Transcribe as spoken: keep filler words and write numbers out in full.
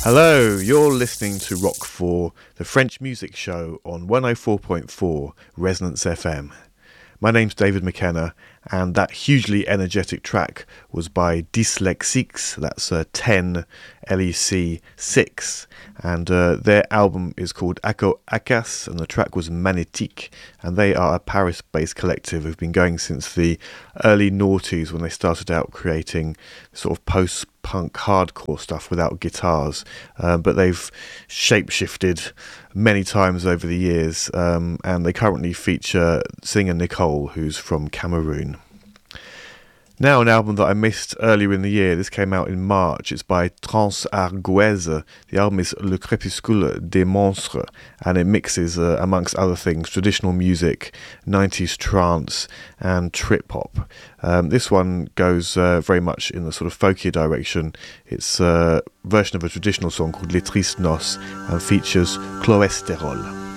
Hello, you're listening to Rock four, the French music show on one oh four point four Resonance F M. My name's David McKenna, and that hugely energetic track was by Dyslexiques, that's uh, ten, L E C six, and uh, their album is called Ako Akas, and the track was Magnétique, and they are a Paris-based collective who've been going since the early noughties when they started out creating sort of post-punk hardcore stuff without guitars, uh, but they've shape-shifted many times over the years, um, and they currently feature singer Nicole, who's from Cameroon. Now an album that I missed earlier in the year. This came out in March. It's by Trans Argoise. The album is Le Crépuscule des Monstres, and it mixes, uh, amongst other things, traditional music, nineties trance, and trip-hop. Um, this one goes uh, very much in the sort of folkier direction. It's a version of a traditional song called Les Tristes Noces and features Cholestérol.